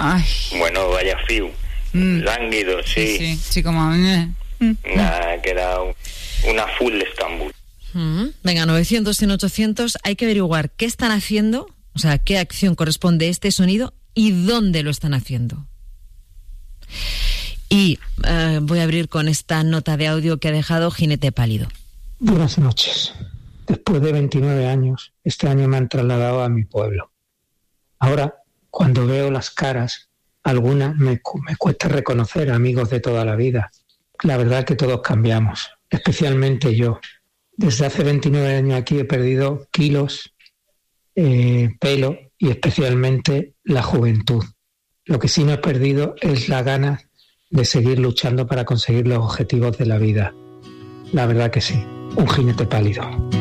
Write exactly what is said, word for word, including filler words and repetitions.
Ay. Bueno, vaya fiu. Mm. Lánguido, sí. Sí, sí, como... Mm. Nada, que era una full de Estambul. Mm. Venga, novecientos, cien, ochocientos, hay que averiguar qué están haciendo, o sea, qué acción corresponde a este sonido y dónde lo están haciendo. Y uh, voy a abrir con esta nota de audio que ha dejado Jinete Pálido. Buenas noches. Después de veintinueve años, este año me han trasladado a mi pueblo. Ahora, cuando veo las caras, algunas me, me cuesta reconocer amigos de toda la vida. La verdad es que todos cambiamos, especialmente yo. Desde hace veintinueve años aquí he perdido kilos, eh, pelo y especialmente la juventud. Lo que sí no he perdido es la gana de seguir luchando para conseguir los objetivos de la vida. La verdad que sí, un jinete pálido.